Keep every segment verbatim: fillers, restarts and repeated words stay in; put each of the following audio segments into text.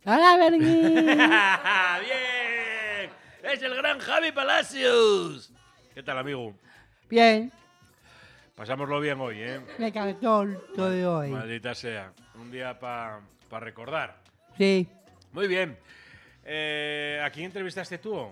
¡Hola, Bergui! ¡Bien! ¡Es el gran Javi Palacios! ¿Qué tal, amigo? Bien. Pasámoslo bien hoy, ¿eh? Me cantó todo de hoy. Maldita sea. Un día para pa recordar. Sí. Muy bien. Eh, ¿A quién entrevistaste tú?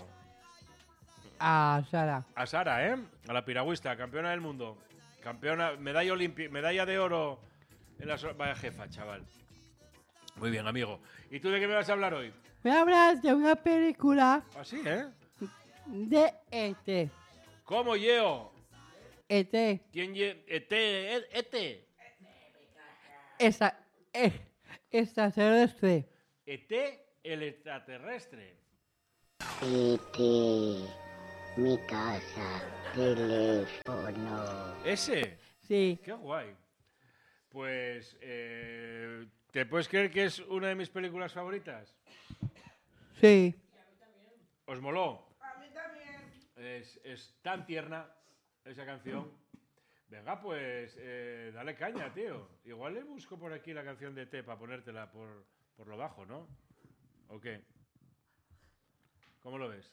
A Sara. A Sara, ¿eh? A la piragüista, campeona del mundo. Campeona, medalla olímpica, medalla de oro en la... Vaya jefa, chaval. Muy bien, amigo. ¿Y tú de qué me vas a hablar hoy? Voy a hablar de una película Así, ¿eh? de E T. ¿Cómo, Yeo? E T. ¿Quién ye... Ete, e- Ete. Esa... Eh, extraterrestre. Ete, el extraterrestre. E T, mi casa, teléfono. ¿Ese? Sí. Qué guay. Pues, eh, ¿te puedes creer que es una de mis películas favoritas? Sí. ¿Os moló? A mí también. Es, es tan tierna esa canción. Venga, pues, eh, dale caña, tío. Igual le busco por aquí la canción de T para ponértela por, por lo bajo, ¿no? ¿O qué? ¿Cómo lo ves?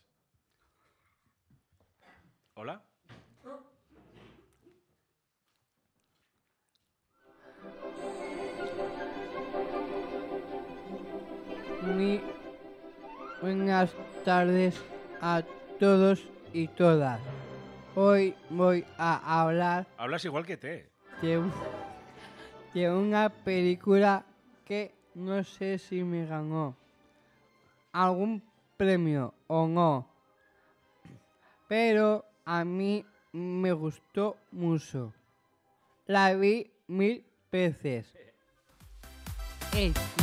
¿Hola? Muy buenas tardes a todos y todas. Hoy voy a hablar Hablas igual que T. de, un- de una película que no sé si me ganó algún premio o no, pero a mí me gustó mucho. La vi mil veces. Es